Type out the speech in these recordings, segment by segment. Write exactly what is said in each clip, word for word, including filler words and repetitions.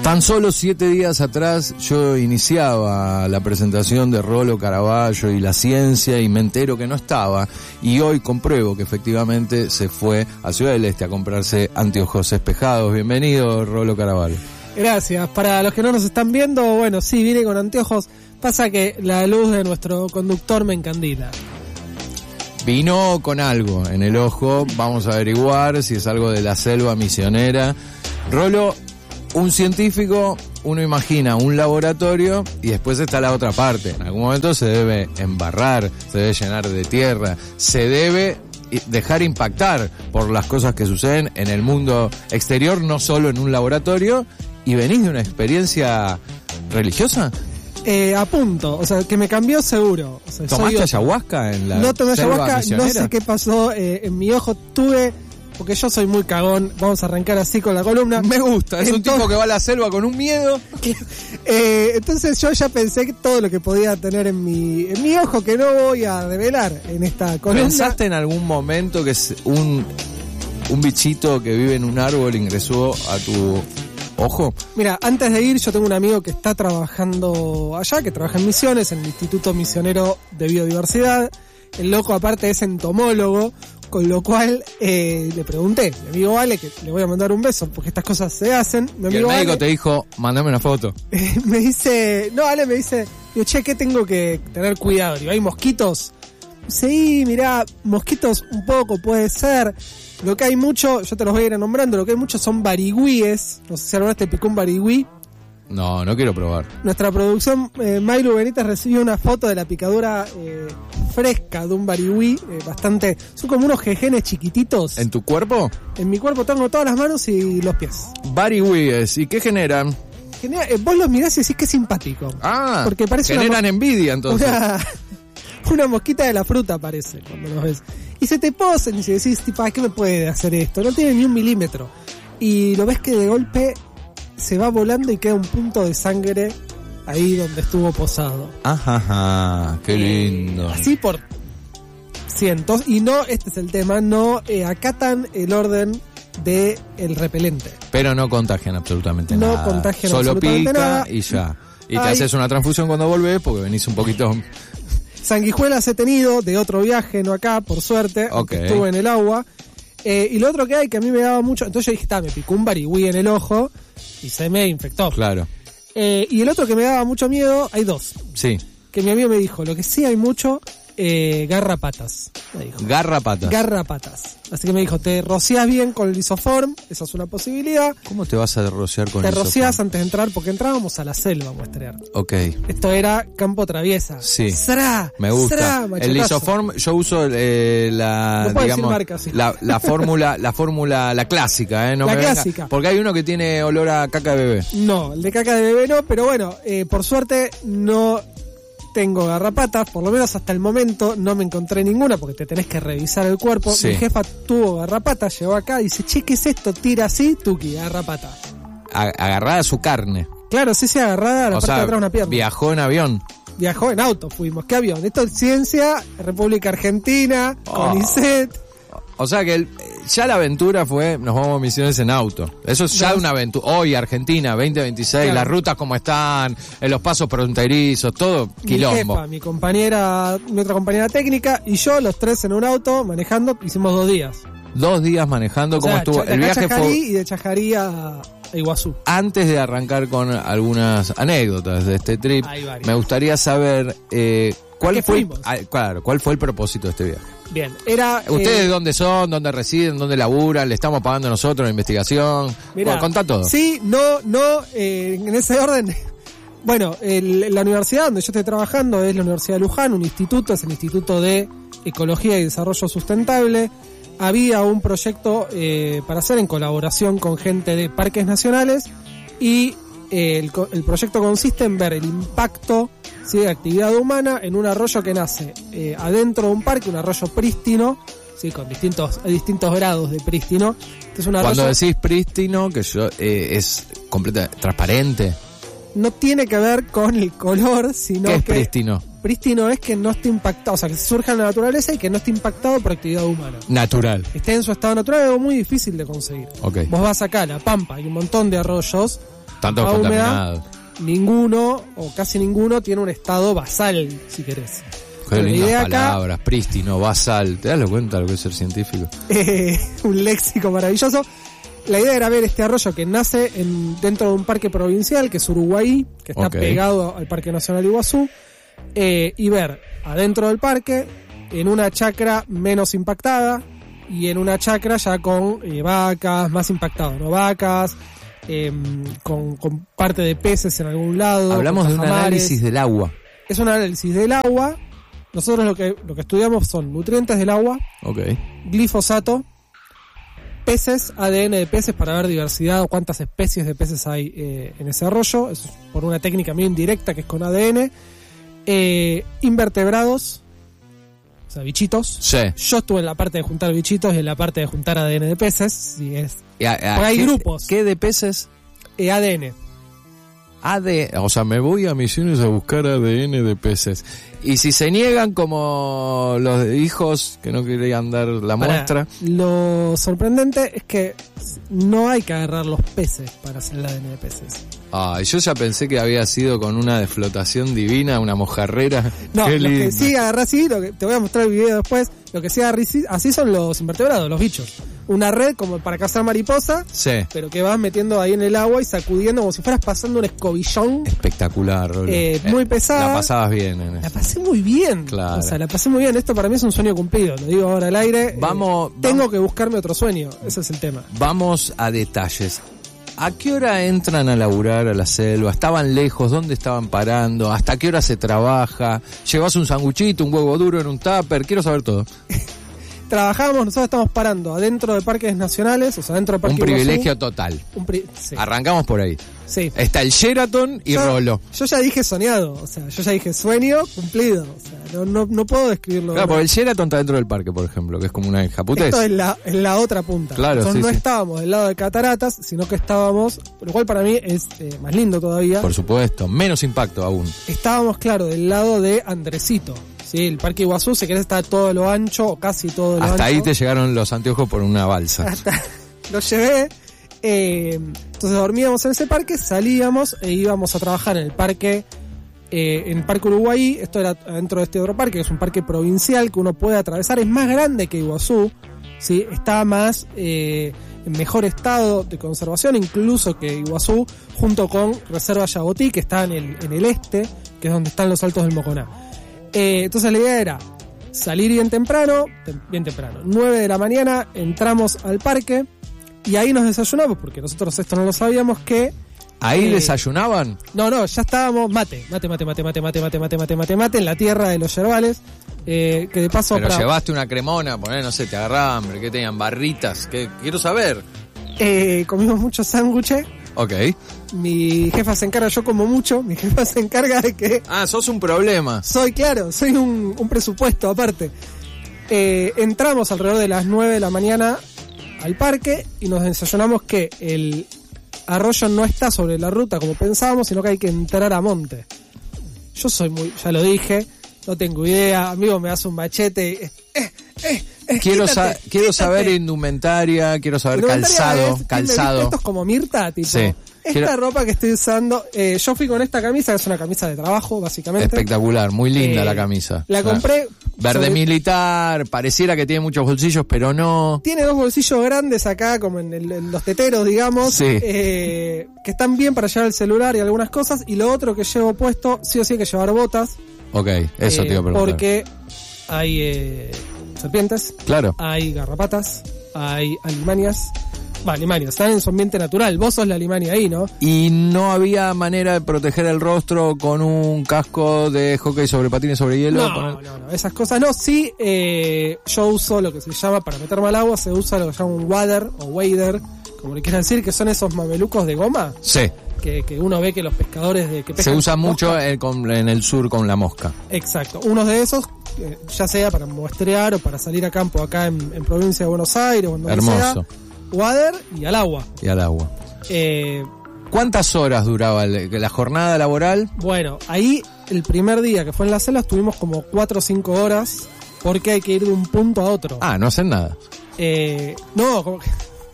Tan solo siete días atrás yo iniciaba la presentación de Rolo Caraballo y la ciencia y me entero que no estaba y hoy compruebo que efectivamente se fue a Ciudad del Este a comprarse anteojos espejados. Bienvenido, Rolo Caraballo. Gracias. Para los que no nos están viendo, bueno, sí, vine con anteojos. Pasa que la luz de nuestro conductor me encandila. Vino con algo en el ojo, vamos a averiguar si es algo de la selva misionera. Rolo, un científico, uno imagina un laboratorio y después está la otra parte. En algún momento se debe embarrar, se debe llenar de tierra, se debe dejar impactar por las cosas que suceden en el mundo exterior, no solo en un laboratorio. ¿Y venís de una experiencia religiosa? Eh, a punto, o sea, que me cambió seguro. O sea, ¿Tomaste soy... ayahuasca en la No tomé selva ayahuasca, misionera? No sé qué pasó eh, en mi ojo. Tuve, porque yo soy muy cagón, vamos a arrancar así con la columna. Me gusta, es entonces, un tipo que va a la selva con un miedo. eh, entonces yo ya pensé que todo lo que podía tener en mi en mi ojo, que no voy a revelar en esta columna. ¿Pensaste en algún momento que un, un bichito que vive en un árbol ingresó a tu... ojo? Mira, antes de ir, yo tengo un amigo que está trabajando allá, que trabaja en Misiones, en el Instituto Misionero de Biodiversidad. El loco aparte es entomólogo, con lo cual eh, le pregunté, mi amigo Vale, que le voy a mandar un beso porque estas cosas se hacen. Mi y amigo el médico Ale, te dijo, mandame una foto. Eh, me dice, no, Ale me dice, yo, che, ¿qué tengo que tener cuidado? Digo, ¿hay mosquitos? Sí, mirá, mosquitos un poco puede ser. Lo que hay mucho, yo te los voy a ir nombrando, lo que hay mucho son barigüíes. No sé si alguna vez te picó un barigüí. No, no quiero probar. Nuestra producción, eh, Maylu Benítez, recibió una foto de la picadura eh, fresca de un barigüí, eh, bastante... Son como unos jejenes chiquititos. ¿En tu cuerpo? En mi cuerpo tengo todas las manos y los pies. Barigüíes, ¿y qué generan? Genera, eh, vos los mirás y decís que es simpático. Ah, porque parece generan una, envidia entonces. Una, una mosquita de la fruta parece cuando los ves. Y se te posan y se decís, tipo, ¿qué me puede hacer esto? No tiene ni un milímetro. Y lo ves que de golpe se va volando y queda un punto de sangre ahí donde estuvo posado. Ajá, ajá, qué lindo. Así por cientos. Y no, este es el tema, no eh, acatan el orden de el repelente. Pero no contagian absolutamente no nada. No contagian Solo absolutamente pica nada. Y ya. Y te Ay. haces una transfusión cuando volvés porque venís un poquito... Sanguijuelas he tenido de otro viaje, no acá, por suerte, okay. Estuve en el agua. Eh, y lo otro que hay, que a mí me daba mucho... Entonces yo dije, está, me picó un barigüí en el ojo y se me infectó. Claro. Eh, y el otro que me daba mucho miedo, hay dos. Sí. Que mi amigo me dijo, lo que sí hay mucho, eh, garrapatas. Me dijo. Garrapatas. Garrapatas. Así que me dijo, te rociás bien con el Lisoform, esa es una posibilidad. ¿Cómo te vas a rociar con Te el rociás Lisoform? antes de entrar, porque entrábamos a la selva a muestrear. Ok. Esto era campo traviesa. Sí. ¡Sra! Me gusta. ¡Sra! El Lisoform, yo uso eh, la, no digamos, marca, sí. la, la fórmula, la fórmula, la clásica, eh, no la me clásica. Venga, porque hay uno que tiene olor a caca de bebé. No, el de caca de bebé no, pero bueno, eh, por suerte no tengo garrapatas, por lo menos hasta el momento no me encontré ninguna porque te tenés que revisar el cuerpo. Sí. Mi jefa tuvo garrapatas, llegó acá y dice, che, ¿qué es esto? Tira así, tuki, garrapata. A, agarrada a su carne. Claro, sí, sí, agarrada a la o parte sea, de atrás de una pierna. Viajó en avión. Viajó en auto, fuimos. ¿Qué avión? Esto es ciencia, República Argentina, oh. CONICET. O sea que el, ya la aventura fue, nos vamos a Misiones en auto. Eso es ya Dos. una aventura. Hoy, Argentina, veinte veintiséis, Claro. las rutas como están, en los pasos fronterizos, todo quilombo. Mi jefa, mi compañera, mi otra compañera técnica y yo, los tres en un auto, manejando, hicimos dos días. Dos días manejando, O ¿cómo sea, estuvo? de El acá a viaje Chajarí fue... y de Chajarí a, a Iguazú. Antes de arrancar con algunas anécdotas de este trip, Hay varias. me gustaría saber eh, cuál qué fue, fuimos? ah, claro, cuál fue el propósito de este viaje. Bien, era... ¿Ustedes eh, dónde son? ¿Dónde residen? ¿Dónde laburan? ¿Le estamos pagando nosotros la investigación? mirá, Bueno, contá todo. Sí, no, no, eh, en ese orden. Bueno, el, la universidad donde yo estoy trabajando es la Universidad de Luján, un instituto, es el Instituto de Ecología y Desarrollo Sustentable. Había un proyecto eh, para hacer en colaboración con gente de parques nacionales y eh, el, el proyecto consiste en ver el impacto, ¿sí?, de actividad humana en un arroyo que nace eh, adentro de un parque, un arroyo prístino, sí, con distintos distintos grados de prístino. Es un arroyo, Cuando decís prístino, que yo eh, es completamente transparente. no tiene que ver con el color, sino ¿Qué es que prístino? prístino es que no esté impactado, o sea, que surja en la naturaleza y que no esté impactado por actividad humana. Natural. Esté en su estado natural, es algo muy difícil de conseguir. Ok. Vos vas acá a La Pampa, hay un montón de arroyos Están todos capa húmeda, contaminados. ninguno o casi ninguno tiene un estado basal, si querés. Qué La lindas idea acá- palabras, prístino, basal. ¿Te das cuenta de lo que es ser científico? Eh, un léxico maravilloso. La idea era ver este arroyo que nace en, dentro de un parque provincial, que es Uruguay, que está Ok. pegado al Parque Nacional Iguazú, eh, y ver adentro del parque, en una chacra menos impactada, y en una chacra ya con eh, vacas, más impactadas, ¿no? Vacas, eh, con, con parte de peces en algún lado. Hablamos con de un tajamares. análisis del agua. Es un análisis del agua. Nosotros lo que, lo que estudiamos son nutrientes del agua, Ok. glifosato, peces, A D N de peces para ver diversidad o cuántas especies de peces hay eh, en ese arroyo. Eso es por una técnica muy indirecta que es con A D N. Eh, invertebrados, o sea, bichitos. Sí. Yo estuve en la parte de juntar bichitos y en la parte de juntar A D N de peces. Si es Y a- a- Porque hay ¿qué- grupos. ¿Qué de peces? eh, A D N. A D N. O sea, me voy a Misiones a buscar A D N de peces. Y si se niegan como los hijos que no querían dar la Pará, muestra. Lo sorprendente es que no hay que agarrar los peces para hacer el A D N de peces. Ah, yo ya pensé que había sido con una deflotación divina, una mojarrera. No, Qué lo que lindo. sí agarrá así, lo que, te voy a mostrar el video después, lo que sí agarrá así, así son los invertebrados, los bichos. Una red como para cazar mariposa, Sí. pero que vas metiendo ahí en el agua y sacudiendo como si fueras pasando un escobillón. Espectacular, Rolo. Eh, muy pesada. La pasabas bien en La eso. pasé muy bien. Claro. O sea, la pasé muy bien. Esto para mí es un sueño cumplido, lo digo ahora al aire. Eh, Vamos- tengo vamos- que buscarme otro sueño, ese es el tema. Vamos a detalles. ¿A qué hora entran a laburar a la selva? ¿Estaban lejos? ¿Dónde estaban parando? ¿Hasta qué hora se trabaja? ¿Llevas un sanguchito, un huevo duro en un tupper? Quiero saber todo. Trabajamos, nosotros estamos parando adentro de parques nacionales, o sea, dentro del parque Un Iguazú. privilegio total. Un pri- sí, Arrancamos por ahí. sí. Está el Sheraton y yo, Rolo. Yo ya dije soñado, o sea, yo ya dije sueño cumplido, o sea, no, no, no puedo describirlo. Claro, porque el Sheraton está dentro del parque, por ejemplo, que es como una japutés. Esto es la, es la otra punta. Claro, Nosotros sí, no sí. estábamos del lado de Cataratas, sino que estábamos, lo cual para mí es eh, más lindo todavía. Por supuesto, menos impacto aún. Estábamos, claro, del lado de Andresito. Sí, el Parque Iguazú, si querés, está todo lo ancho, o casi todo lo ancho. Hasta ahí te llegaron los anteojos por una balsa. Hasta lo llevé. Eh, entonces dormíamos en ese parque, salíamos e íbamos a trabajar en el parque, eh, en Parque Uruguay. Esto era dentro de este otro parque, que es un parque provincial que uno puede atravesar. Es más grande que Iguazú, ¿sí? Está más eh, en mejor estado de conservación incluso que Iguazú, junto con Reserva Yabotí, que está en el, en el este, que es donde están los Altos del Moconá. Eh, entonces la idea era salir bien temprano, tem- bien temprano, nueve de la mañana, entramos al parque y ahí nos desayunamos, porque nosotros esto no lo sabíamos, que... ¿Ahí eh, desayunaban? No, no, ya estábamos mate, mate, mate, mate, mate, mate, mate, mate, mate, mate, mate, en la tierra de los yerbales, eh, que de paso... Pero para- llevaste una cremona, poné, no sé, te agarraba hambre, ¿qué tenían? Barritas, ¿qué? Quiero saber. eh, comimos muchos sándwiches, Ok. mi jefa se encarga, yo como mucho, mi jefa se encarga de que... Ah, sos un problema. Soy, claro, soy un, un presupuesto aparte. Eh, entramos alrededor de las nueve de la mañana al parque y nos desayunamos que el arroyo no está sobre la ruta como pensábamos, sino que hay que entrar a monte. Yo soy muy, ya lo dije, no tengo idea, amigo me hace un machete. Eh, eh, eh, eh, Quiero, quítate, sa- quiero quítate. saber indumentaria, quiero saber Indumentaria calzado, es, calzado. Esto es como Mirta, tipo. Sí. Esta Quiero- ropa que estoy usando, eh, yo fui con esta camisa, que es una camisa de trabajo, básicamente. Espectacular, muy linda Eh, la camisa. La compré. Verde sobre- militar, pareciera que tiene muchos bolsillos, pero no. Tiene dos bolsillos grandes acá, como en, el- en los teteros, digamos, Sí. eh, que están bien para llevar el celular y algunas cosas. Y lo otro que llevo puesto, sí o sí hay que llevar botas. Ok, eso eh, te iba a preguntar. Porque hay eh, serpientes, Claro. hay garrapatas, hay alimanias. Va, alimanias, están en su ambiente natural. Vos sos la alimania ahí, ¿no? Y no había manera de proteger el rostro con un casco de hockey sobre patines sobre hielo. No, Poner- no, no, esas cosas no. Sí, eh, yo uso lo que se llama, para meterme al agua, se usa lo que se llama un wader o wader, como le quieran decir, que son esos mamelucos de goma. Sí, Que, que uno ve que los pescadores de que se pescan usa con mucho mosca- en, con- en el sur con la mosca. Exacto, unos de esos, eh, ya sea para muestrear o para salir a campo acá en, en provincia de Buenos Aires o en donde Hermoso. sea, wader y al agua. Y al agua. Eh, ¿Cuántas horas duraba el- la jornada laboral? bueno, ahí el primer día que fue en la selva estuvimos como cuatro o cinco horas porque hay que ir de un punto a otro. Ah, no hacen nada. Eh, no, como que-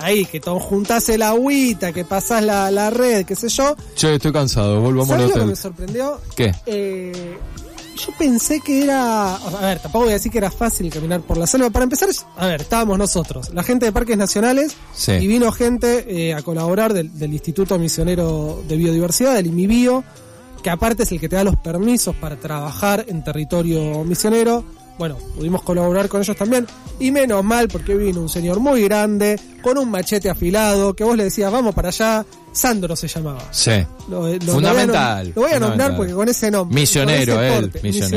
ahí, que te juntás el agüita, que pasás la, la red, qué sé yo. Che, estoy cansado, volvamos al ¿Sabés lo que hotel. me sorprendió? ¿Qué? Eh, yo pensé que era... A ver, tampoco voy a decir que era fácil caminar por la selva. Para empezar, a ver, estábamos nosotros, la gente de Parques Nacionales, Sí. y vino gente eh, a colaborar del, del Instituto Misionero de Biodiversidad, del IMIBio, que aparte es el que te da los permisos para trabajar en territorio misionero. Bueno, pudimos colaborar con ellos también, y menos mal porque vino un señor muy grande, con un machete afilado, que vos le decías, vamos para allá. Sandro se llamaba. Sí. Lo, lo- Fundamental. Lo voy a, nom- lo voy a nombrar Fundamental. porque con ese nombre. Misionero, con ese él, porte, misionero.